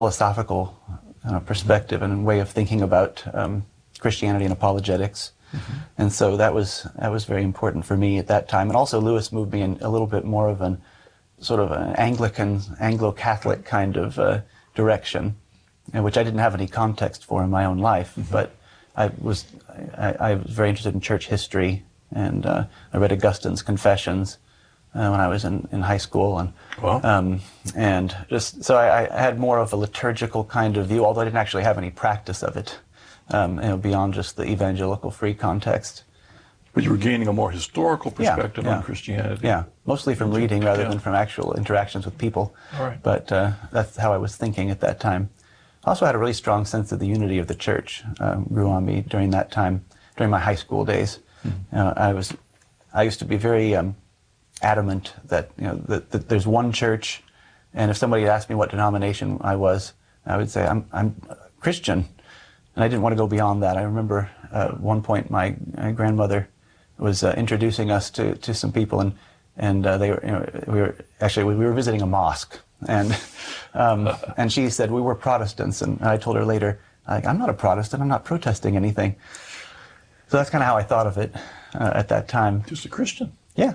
philosophical perspective and way of thinking about Christianity and apologetics. And so that was very important for me at that time. And also Lewis moved me in a little bit more of an sort of an Anglican, Anglo-Catholic kind of direction, which I didn't have any context for in my own life. But I was very interested in church history, and I read Augustine's Confessions when I was in high school, and just so I had more of a liturgical kind of view, although I didn't actually have any practice of it, beyond just the evangelical free context. But you were gaining a more historical perspective on Christianity. Yeah, mostly from reading rather than from actual interactions with people. All right. But that's how I was thinking at that time. I also had a really strong sense of the unity of the church grew on me during that time, during my high school days. I used to be very adamant that that there's one church, and if somebody asked me what denomination I was, I would say I'm Christian, and I didn't want to go beyond that. I remember at one point my grandmother was introducing us to some people, and they were we were visiting a mosque, and she said we were Protestants, and I told her later, I'm not a Protestant, I'm not protesting anything. So that's kind of how I thought of it at that time. Just a Christian. Yeah,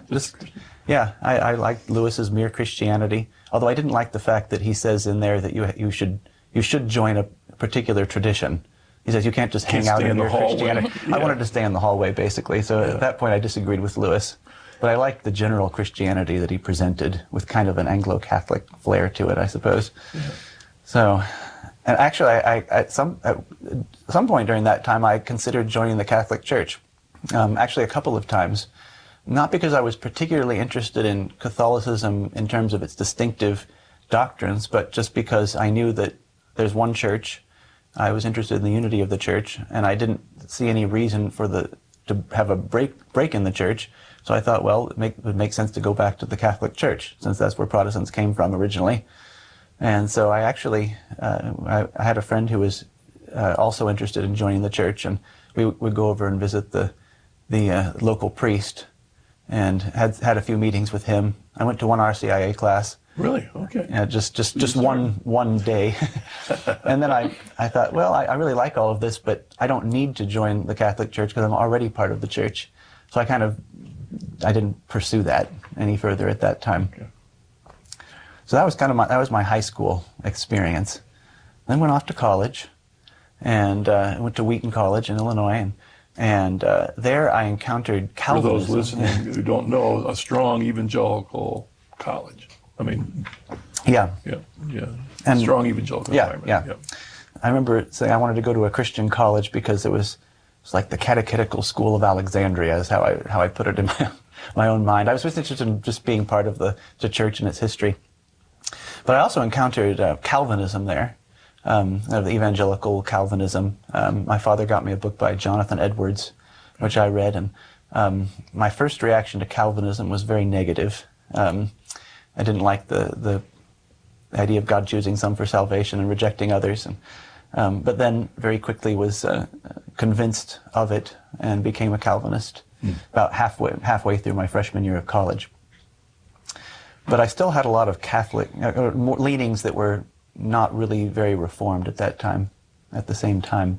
I liked Lewis's Mere Christianity, although I didn't like the fact that he says in there that you should join a particular tradition. He says you can't just hang out in your Christianity. I wanted to stay in the hallway, basically. So at that point, I disagreed with Lewis. But I liked the general Christianity that he presented with kind of an Anglo-Catholic flair to it, I suppose. Yeah. So, and actually, at some point during that time, I considered joining the Catholic Church. Actually, a couple of times. Not because I was particularly interested in Catholicism in terms of its distinctive doctrines, but just because I knew that there's one church. I was interested in the unity of the church, and I didn't see any reason to have a break in the church. So I thought, well, it would make sense to go back to the Catholic Church, since that's where Protestants came from originally. And so I actually, I had a friend who was also interested in joining the church, and we would go over and visit the local priest, and had a few meetings with him. I went to one RCIA class. Really? Okay. Yeah, just one day. And then I thought, well, I really like all of this, but I don't need to join the Catholic Church because I'm already part of the church. So I didn't pursue that any further at that time. Okay. So that was my high school experience. Then went off to college, and went to Wheaton College in Illinois, and there I encountered Calvinism. For those listening who don't know, a strong evangelical college. I mean, yeah, and strong evangelical environment. Yeah. I remember saying I wanted to go to a Christian college because it was like the catechetical school of Alexandria, is how I put it in my own mind. I was just interested in just being part of the church and its history. But I also encountered Calvinism there, the evangelical Calvinism. My father got me a book by Jonathan Edwards, which I read, and my first reaction to Calvinism was very negative. I didn't like the idea of God choosing some for salvation and rejecting others, but then very quickly was convinced of it and became a Calvinist about halfway through my freshman year of college. But I still had a lot of Catholic leanings that were not really very Reformed at that time, at the same time.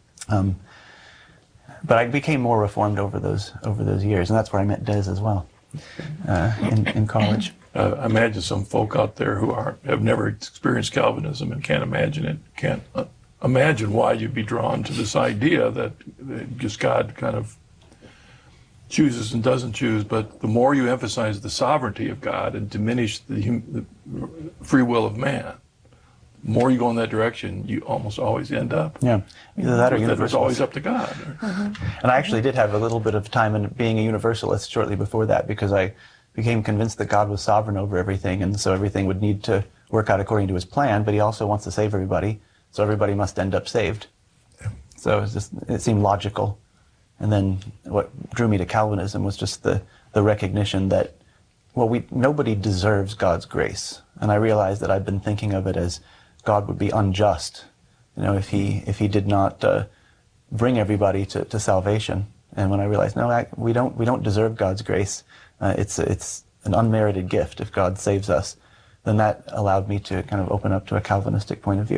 But I became more Reformed over those years, and that's where I met Des as well in college. I imagine some folk out there who have never experienced Calvinism and can't imagine it, can't imagine why you'd be drawn to this idea that just God kind of chooses and doesn't choose. But the more you emphasize the sovereignty of God and diminish the free will of man, the more you go in that direction, you almost always end up. Yeah, either that or universalist. It's always up to God. And I actually did have a little bit of time in being a universalist shortly before that, because I became convinced that God was sovereign over everything, and so everything would need to work out according to his plan, but he also wants to save everybody, so everybody must end up saved. So it seemed logical. And then what drew me to Calvinism was just the recognition that, well, nobody deserves God's grace. And I realized that I'd been thinking of it as God would be unjust, if he did not bring everybody to salvation. And when I realized, no, we don't deserve God's grace. It's an unmerited gift if God saves us. then that allowed me to kind of open up to a Calvinistic point of view.